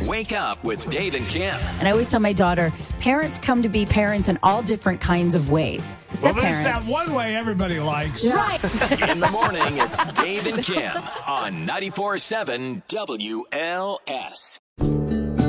Wake up with Dave and Kim. And I always tell my daughter, parents come to be parents in all different kinds of ways. Well, there's that one way everybody likes. Right. In the morning, it's Dave and Kim on 94.7 WLS.